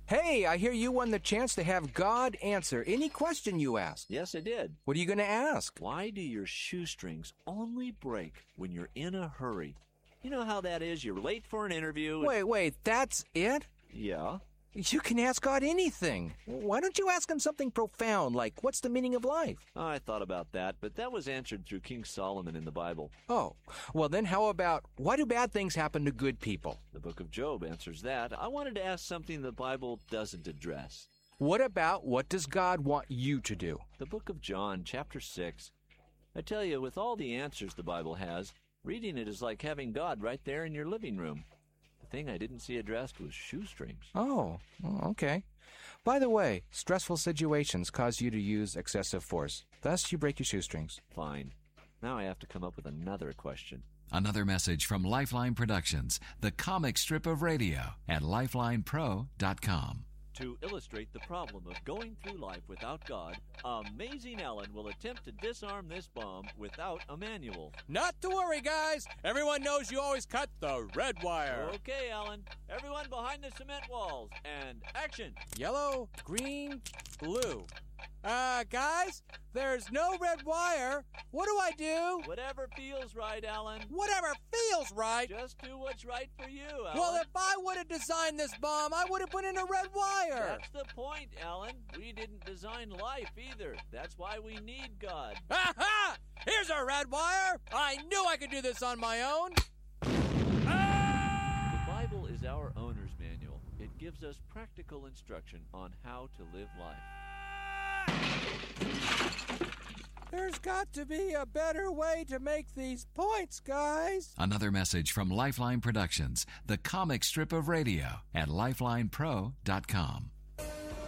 Hey, I hear you won the chance to have God answer any question you ask. Yes, I did. What are you going to ask? Why do your shoestrings only break when you're in a hurry? You know how that is? You're late for an interview. Wait, that's it? Yeah. You can ask God anything. Why don't you ask him something profound, like, what's the meaning of life? I thought about that, but that was answered through King Solomon in the Bible. Oh, well then how about, why do bad things happen to good people? The book of Job answers that. I wanted to ask something the Bible doesn't address. What about, what does God want you to do? The book of John, chapter 6. I tell you, with all the answers the Bible has, reading it is like having God right there in your living room. The thing I didn't see addressed was shoestrings. Oh, okay. By the way, stressful situations cause you to use excessive force. Thus, you break your shoestrings. Fine. Now I have to come up with another question. Another message from Lifeline Productions, the comic strip of radio at lifelinepro.com. To illustrate the problem of going through life without God, Amazing Alan will attempt to disarm this bomb without a manual. Not to worry, guys. Everyone knows you always cut the red wire. Okay, Alan. Everyone behind the cement walls. And action. Yellow, green, blue. Guys, there's no red wire. What do I do? Whatever feels right, Alan. Whatever feels right. Just do what's right for you, Alan. Well, if I would have designed this bomb, I would have put in a red wire. That's the point, Alan. We didn't design life either. That's why we need God. Ha! Here's a red wire. I knew I could do this on my own. The Bible is our owner's manual. It gives us practical instruction on how to live life. There's got to be a better way to make these points, guys. Another message from Lifeline Productions, the comic strip of radio at lifelinepro.com.